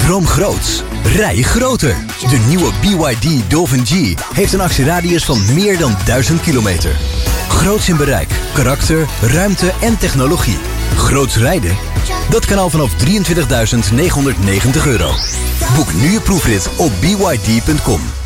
Droom groots. Rij groter. De nieuwe BYD Dolphin G heeft een actieradius van meer dan 1000 kilometer. Groots in bereik, karakter, ruimte en technologie. Groots rijden? Dat kan al vanaf €23.990. Boek nu je proefrit op byd.com.